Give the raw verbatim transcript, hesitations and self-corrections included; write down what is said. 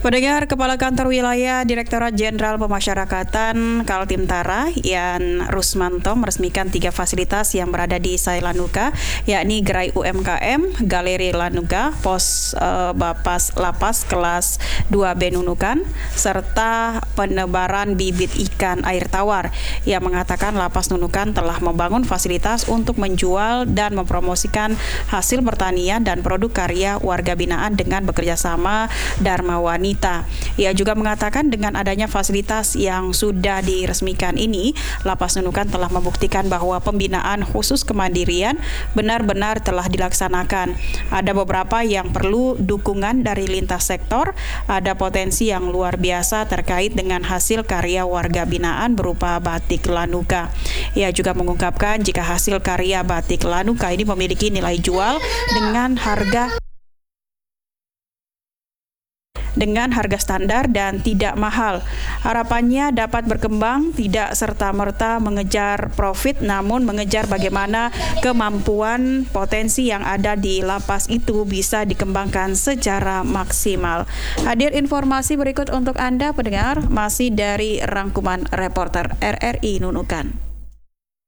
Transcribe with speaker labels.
Speaker 1: Pendengar, Kepala Kantor Wilayah Direktorat Jenderal Pemasyarakatan Kaltimtara, Yan Rusmanto, meresmikan tiga fasilitas yang berada di Sailanuka, yakni Gerai U M K M, Galeri Lanuka, Pos uh, Bapas Lapas kelas dua B Nunukan, serta penebaran bibit ikan air tawar. Ia mengatakan Lapas Nunukan telah membangun fasilitas untuk menjual dan mempromosikan hasil pertanian dan produk karya warga binaan dengan bekerjasama Dharma Wanita. Ia juga mengatakan dengan adanya fasilitas yang sudah diresmikan ini, Lapas Nunukan telah membuktikan bahwa pembinaan khusus kemandirian benar-benar telah dilaksanakan. Ada beberapa yang perlu dukungan dari lintas sektor, ada potensi yang luar biasa terkait dengan hasil karya warga binaan berupa batik Lanuka. Ia juga mengungkapkan jika hasil karya batik Lanuka ini memiliki nilai jual dengan harga dengan harga standar dan tidak mahal. Harapannya dapat berkembang, tidak serta-merta mengejar profit, namun mengejar bagaimana kemampuan potensi yang ada di lapas itu bisa dikembangkan secara maksimal. Hadir informasi berikut untuk Anda pendengar, masih dari rangkuman reporter R R I Nunukan.